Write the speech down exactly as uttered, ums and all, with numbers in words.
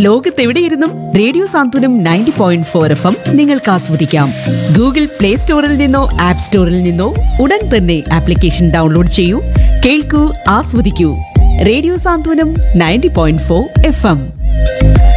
ലോകത്തെവിടെയിരുന്നും radio സാന്ത്വനം ninety point four F M നിങ്ങൾക്ക് ആസ്വദിക്കാം. Google play സ്റ്റോറിൽ നിന്നോ ആപ്പ് സ്റ്റോറിൽ നിന്നോ ഉടൻ തന്നെ ആപ്ലിക്കേഷൻ ഡൗൺലോഡ് ചെയ്യൂ. കേൾക്കൂ, ആസ്വദിക്കൂ. റേഡിയോ സാന്ത്വനം ninety point four F M.